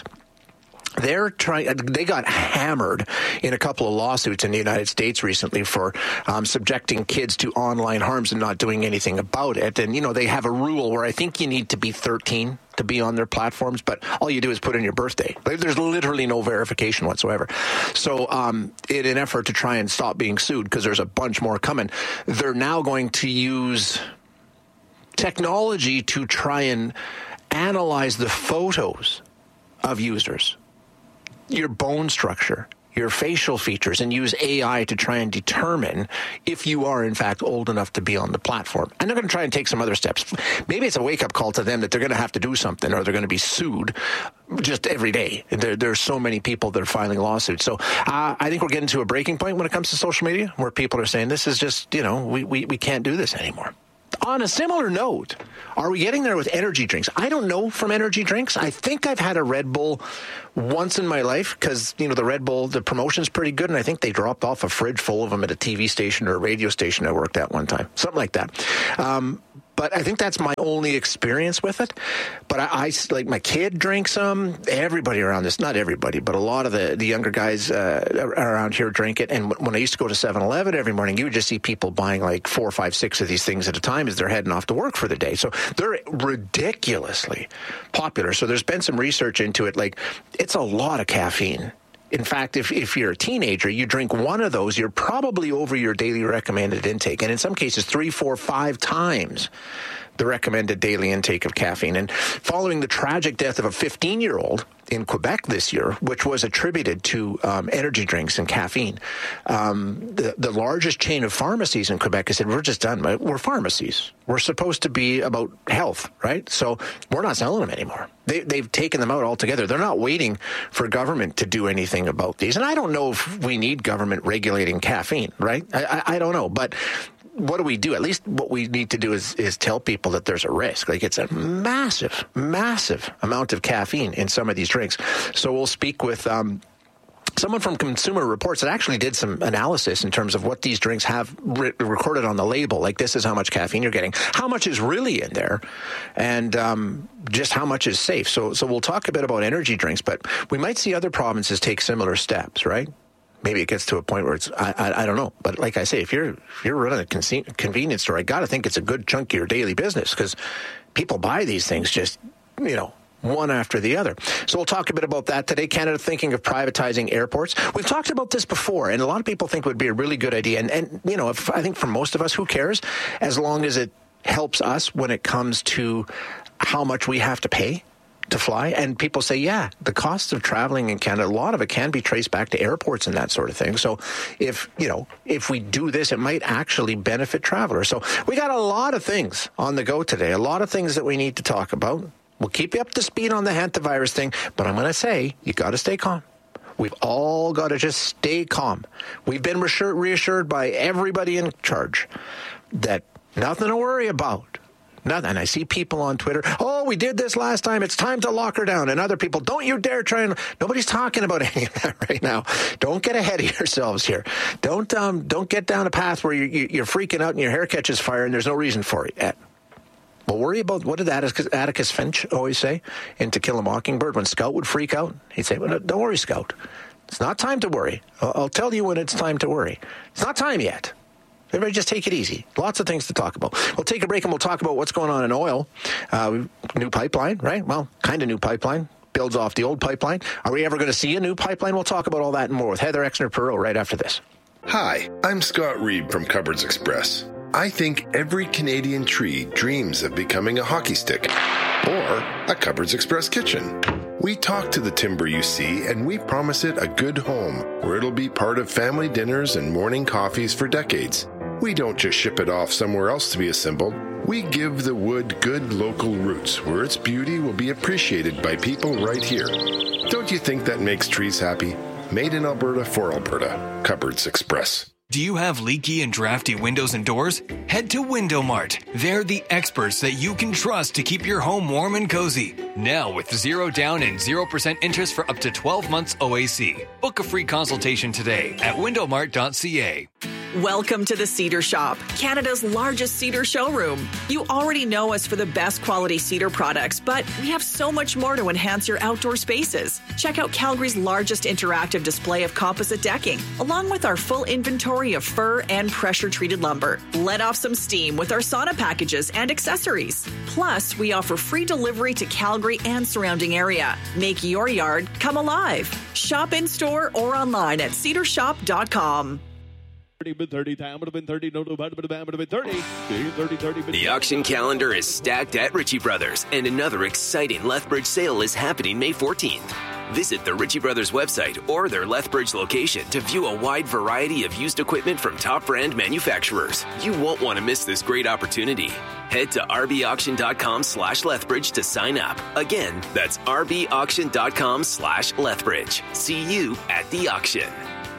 They got hammered in a couple of lawsuits in the United States recently for subjecting kids to online harms and not doing anything about it. And, they have a rule where I think you need to be 13 to be on their platforms, but all you do is put in your birthday. There's literally no verification whatsoever. So in an effort to try and stop being sued, because there's a bunch more coming, they're now going to use technology to try and analyze the photos of users, your bone structure, your facial features, and use AI to try and determine if you are, in fact, old enough to be on the platform. And they're going to try and take some other steps. Maybe it's a wake-up call to them that they're going to have to do something, or they're going to be sued just every day. There's so many people that are filing lawsuits. So I think we're getting to a breaking point when it comes to social media, where people are saying this is just, we can't do this anymore. On a similar note, are we getting there with energy drinks? I don't know from energy drinks. I think I've had a Red Bull once in my life because, the Red Bull, the promotion's pretty good, and I think they dropped off a fridge full of them at a TV station or a radio station I worked at one time. Something like that. But I think that's my only experience with it. But I like my kid drinks them. Everybody around this, not everybody, but a lot of the younger guys around here drink it. And when I used to go to 7-Eleven every morning, you would just see people buying like 4, 5, 6 of these things at a time as they're heading off to work for the day. So they're ridiculously popular. So there's been some research into it. Like, it's a lot of caffeine. In fact, if you're a teenager, you drink one of those, you're probably over your daily recommended intake. And in some cases, 3, 4, 5 times the recommended daily intake of caffeine. And following the tragic death of a 15-year-old in Quebec this year, which was attributed to energy drinks and caffeine, the largest chain of pharmacies in Quebec has said, we're just done. We're pharmacies. We're supposed to be about health, right? So we're not selling them anymore. They've taken them out altogether. They're not waiting for government to do anything about these. And I don't know if we need government regulating caffeine, right? I don't know. But what do we do? At least what we need to do is tell people that there's a risk. Like, it's a massive, massive amount of caffeine in some of these drinks. So we'll speak with someone from Consumer Reports that actually did some analysis in terms of what these drinks have recorded on the label. Like, this is how much caffeine you're getting, how much is really in there, and just how much is safe. So we'll talk a bit about energy drinks, but we might see other provinces take similar steps, right? Maybe it gets to a point where it's, I don't know. But like I say, if you're running a convenience store, I got to think it's a good chunk of your daily business, because people buy these things just, one after the other. So we'll talk a bit about that today. Canada thinking of privatizing airports. We've talked about this before, and a lot of people think it would be a really good idea. And I think for most of us, who cares, as long as it helps us when it comes to how much we have to pay to fly. And people say, yeah, the cost of traveling in Canada, a lot of it can be traced back to airports and that sort of thing. So if we do this, it might actually benefit travelers. So we got a lot of things on the go today, a lot of things that we need to talk about. We'll keep you up to speed on the hantavirus thing, but I'm going to say, you got to stay calm. We've all got to just stay calm. We've been reassured by everybody in charge that nothing to worry about. Nothing. And I see people on Twitter, oh, we did this last time, it's time to lock her down. And other people, don't you dare try and... Nobody's talking about any of that right now. Don't get ahead of yourselves here. Don't get down a path where you're freaking out and your hair catches fire and there's no reason for it. Well, worry about, what did Atticus Finch always say in To Kill a Mockingbird? When Scout would freak out, he'd say, well, don't worry, Scout. It's not time to worry. I'll tell you when it's time to worry. It's not time yet. Everybody just take it easy. Lots of things to talk about. We'll take a break and we'll talk about what's going on in oil. New pipeline, right? Well, kind of new pipeline. Builds off the old pipeline. Are we ever going to see a new pipeline? We'll talk about all that and more with Heather Exner-Perot right after this. Hi, I'm Scott Reed from Cupboards Express. I think every Canadian tree dreams of becoming a hockey stick or a Cupboards Express kitchen. We talk to the timber you see, and we promise it a good home where it'll be part of family dinners and morning coffees for decades. We don't just ship it off somewhere else to be assembled. We give the wood good local roots where its beauty will be appreciated by people right here. Don't you think that makes trees happy? Made in Alberta for Alberta. Cupboards Express. Do you have leaky and drafty windows and doors? Head to Window Mart. They're the experts that you can trust to keep your home warm and cozy. Now with 0 down and 0% interest for up to 12 months OAC. Book a free consultation today at windowmart.ca. Welcome to the Cedar Shop, Canada's largest cedar showroom. You already know us for the best quality cedar products, but we have so much more to enhance your outdoor spaces. Check out Calgary's largest interactive display of composite decking, along with our full inventory of fir and pressure-treated lumber. Let off some steam with our sauna packages and accessories. Plus, we offer free delivery to Calgary and surrounding area. Make your yard come alive. Shop in-store or online at cedarshop.com. The auction calendar is stacked at Ritchie Brothers, and another exciting Lethbridge sale is happening May 14th. Visit the Ritchie Brothers website or their Lethbridge location to view a wide variety of used equipment from top brand manufacturers. You won't want to miss this great opportunity. Head to rbauction.com/Lethbridge to sign up. Again, that's rbauction.com/Lethbridge. See you at the auction.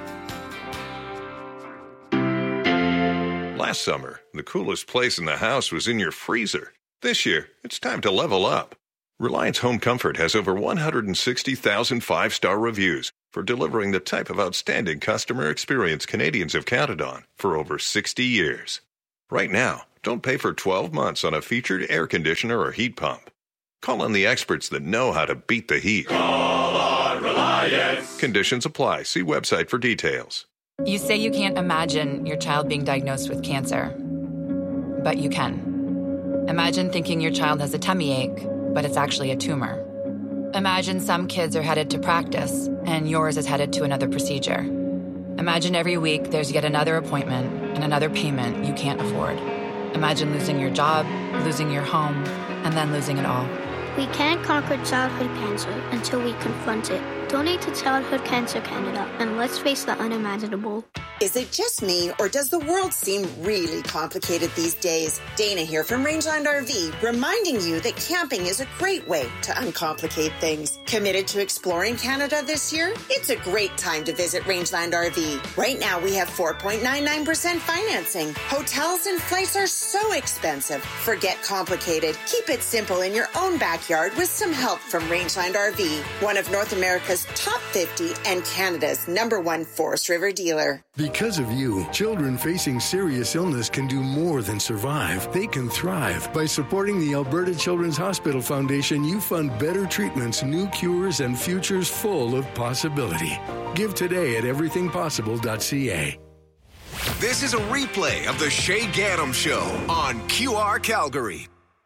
Last summer, the coolest place in the house was in your freezer. This year, it's time to level up. Reliance Home Comfort has over 160,000 five-star reviews for delivering the type of outstanding customer experience Canadians have counted on for over 60 years. Right now, don't pay for 12 months on a featured air conditioner or heat pump. Call on the experts that know how to beat the heat. Call on Reliance. Conditions apply. See website for details. You say you can't imagine your child being diagnosed with cancer, but you can. Imagine thinking your child has a tummy ache, but it's actually a tumor. Imagine some kids are headed to practice, and yours is headed to another procedure. Imagine every week there's yet another appointment and another payment you can't afford. Imagine losing your job, losing your home, and then losing it all. We can't conquer childhood cancer until we confront it. Donate to Childhood Cancer Canada, and let's face the unimaginable. Is it just me, or does the world seem really complicated these days? Dana here from Rangeland RV, reminding you that camping is a great way to uncomplicate things. Committed to exploring Canada this year? It's a great time to visit Rangeland RV. Right now, we have 4.99% financing. Hotels and flights are so expensive. Forget complicated. Keep it simple in your own backyard with some help from Rangeland RV, one of North America's top 50 and Canada's #1 Forest River dealer. Because of you, children facing serious illness can do more than survive. They can thrive. By supporting the Alberta Children's Hospital Foundation, you fund better treatments, new cures, and futures full of possibility. Give today at everythingpossible.ca. This is a replay of the Shay Gaddam Show on QR Calgary.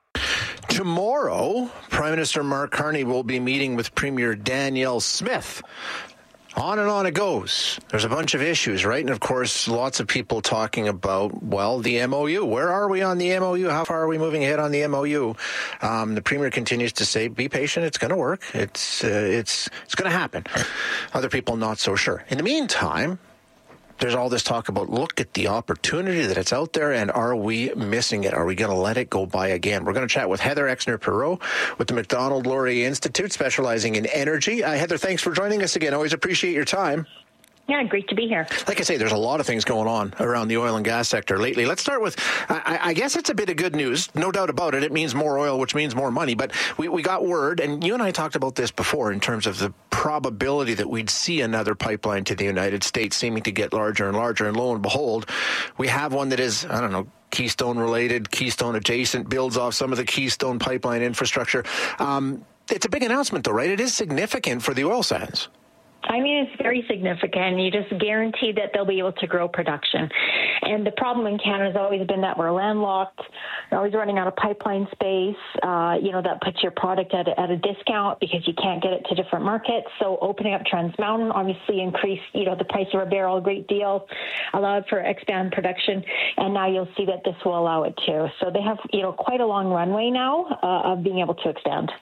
Tomorrow, Prime Minister Mark Carney will be meeting with Premier Danielle Smith. On and on it goes. There's a bunch of issues, right? And, of course, lots of people talking about, well, the MOU. Where are we on the MOU? How far are we moving ahead on the MOU? The Premier continues to say, be patient. It's going to work. It's going to happen. Other people not so sure. In the meantime, there's all this talk about, look at the opportunity that it's out there, and are we missing it? Are we going to let it go by again? We're going to chat with Heather Exner-Perot with the Macdonald-Laurier Institute, specializing in energy. Heather, thanks for joining us again. Always appreciate your time. Yeah, great to be here. Like I say, there's a lot of things going on around the oil and gas sector lately. Let's start with, I guess it's a bit of good news. No doubt about it. It means more oil, which means more money. But we got word, and you and I talked about this before in terms of the probability that we'd see another pipeline to the United States seeming to get larger and larger. And lo and behold, we have one that is, I don't know, Keystone related, Keystone adjacent, builds off some of the Keystone pipeline infrastructure. It's a big announcement, though, right? It is significant for the oil sands. I mean, it's very significant. You just guarantee that they'll be able to grow production. And the problem in Canada has always been that we're landlocked. We're always running out of pipeline space. That puts your product at a discount because you can't get it to different markets. So opening up Trans Mountain obviously increased, the price of a barrel a great deal, allowed for expand production. And now you'll see that this will allow it too. So they have, quite a long runway now of being able to expand.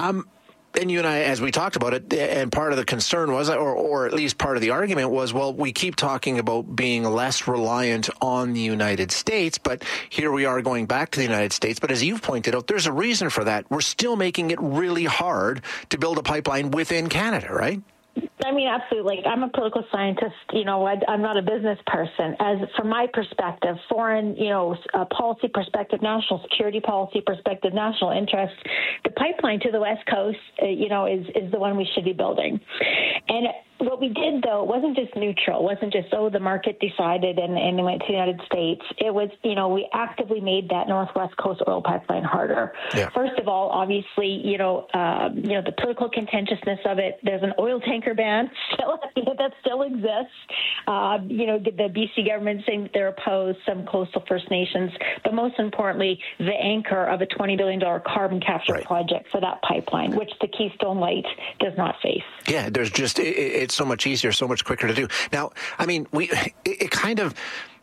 And you and I, as we talked about it, and part of the concern was, or at least part of the argument was, well, we keep talking about being less reliant on the United States, but here we are going back to the United States. But as you've pointed out, there's a reason for that. We're still making it really hard to build a pipeline within Canada, right? I mean, absolutely. I'm a political scientist. I'm not a business person. From my perspective, foreign, policy perspective, national security policy perspective, national interest, the pipeline to the West Coast, is the one we should be building. And what we did, though, it wasn't just neutral. It wasn't just, the market decided and they went to the United States. It was, we actively made that Northwest Coast oil pipeline harder. Yeah. First of all, obviously, the political contentiousness of it. There's an oil tanker ban that still exists. The BC government saying that they're opposed, some coastal First Nations, but most importantly, the anchor of a $20 billion carbon capture project for that pipeline, which the Keystone Light does not face. Yeah, there's just, it's so much easier, so much quicker to do. Now, I mean, it kind of,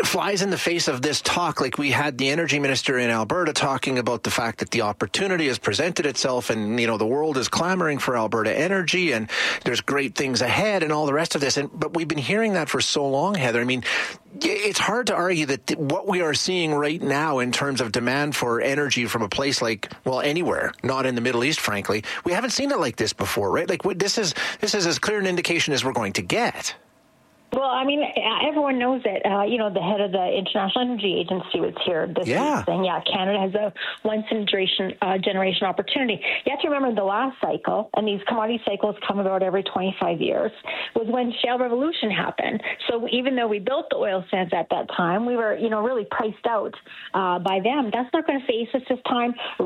flies in the face of this talk. Like, we had the energy minister in Alberta talking about the fact that the opportunity has presented itself, and the world is clamoring for Alberta energy, and there's great things ahead and all the rest of this. But we've been hearing that for so long, Heather. I mean, it's hard to argue that what we are seeing right now in terms of demand for energy from a place like, well, anywhere, not in the Middle East, frankly, we haven't seen it like this before, right? Like, this is as clear an indication as we're going to get. Well, I mean, everyone knows that, the head of the International Energy Agency was here this week saying, Canada has a once-in-a-generation opportunity. You have to remember the last cycle, and these commodity cycles come about every 25 years, was when shale revolution happened. So even though we built the oil sands at that time, we were, really priced out by them. That's not going to face us this time.